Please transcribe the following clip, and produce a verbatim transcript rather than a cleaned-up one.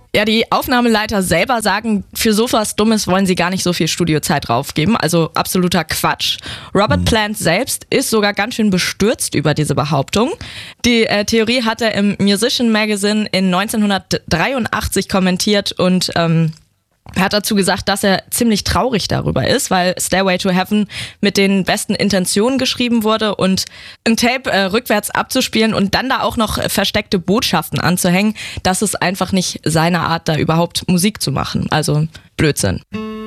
Ja, die Aufnahmeleiter selber sagen, für so was Dummes wollen sie gar nicht so viel Studiozeit draufgeben. Also absoluter Quatsch. Robert mhm. Plant selbst ist sogar ganz schön bestürzt über diese Behauptung. Die äh, Theorie hat er im Musician Magazine in neunzehnhundertdreiundachtzig kommentiert und ähm, Er hat dazu gesagt, dass er ziemlich traurig darüber ist, weil Stairway to Heaven mit den besten Intentionen geschrieben wurde und ein Tape äh, rückwärts abzuspielen und dann da auch noch versteckte Botschaften anzuhängen, das ist einfach nicht seine Art, da überhaupt Musik zu machen. Also Blödsinn.